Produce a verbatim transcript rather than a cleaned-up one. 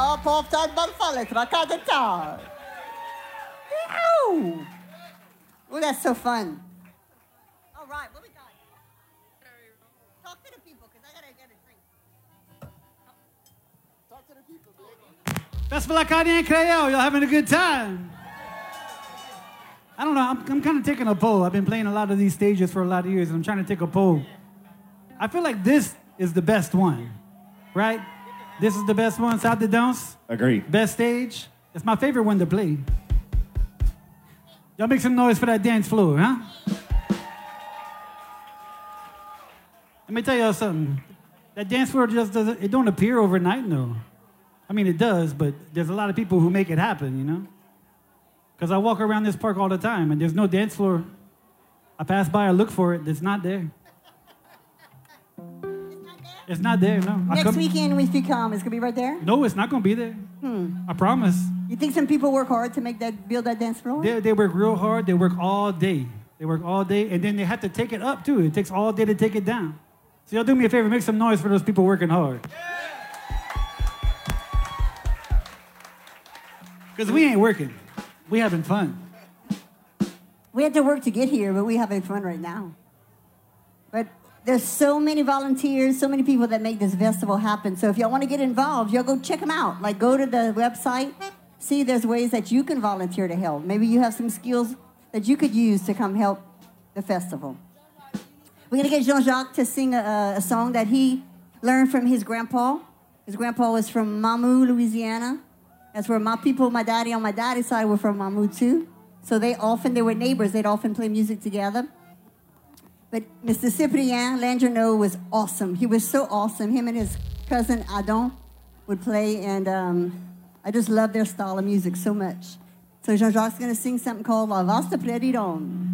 Ja, på avtalsfallet, vad kan det ta? Ow! Oh, that's so fun. All right, what we got? Talk to the people, because I got to get a drink. Talk to the people, baby. Best of Acadian Creole. Y'all having a good time? I don't know. I'm, I'm kind of taking a poll. I've been playing a lot of these stages for a lot of years, and I'm trying to take a poll. I feel like this is the best one, right? This is the best one. South de Danse. Agree. Best stage. It's my favorite one to play. Y'all make some noise for that dance floor, huh? Let me tell y'all something. That dance floor just doesn't, it don't appear overnight, no. I mean, it does, but there's a lot of people who make it happen, you know? Because I walk around this park all the time, and there's no dance floor. I pass by, I look for it, it's not there. It's not there, no. Next come, weekend, if you come, it's going to be right there? No, it's not going to be there. Hmm. I promise. You think some people work hard to make that, build that dance floor? They, they work real hard. They work all day. They work all day, and then they have to take it up, too. It takes all day to take it down. So y'all do me a favor, make some noise for those people working hard. Because we ain't working. We having fun. We had to work to get here, but we having fun right now. But there's so many volunteers, so many people that make this festival happen. So if y'all want to get involved, y'all go check them out. Like, go to the website, see there's ways that you can volunteer to help. Maybe you have some skills that you could use to come help the festival. We're going to get Jean-Jacques to sing a, a song that he learned from his grandpa. His grandpa was from Mamou, Louisiana. That's where my people, my daddy on my daddy's side were from Mamou too. So they often, they were neighbors. They'd often play music together. But Mister Cyprien Landreneau was awesome. He was so awesome. Him and his cousin Adam would play, and um, I just love their style of music so much. So Jean-Jacques is going to sing something called La Vaste Prairie Ronde.